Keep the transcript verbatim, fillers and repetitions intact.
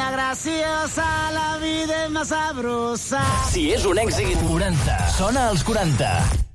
vida graciosa, la vida és más sabrosa. Si és un èxit... quaranta. Sona als quaranta.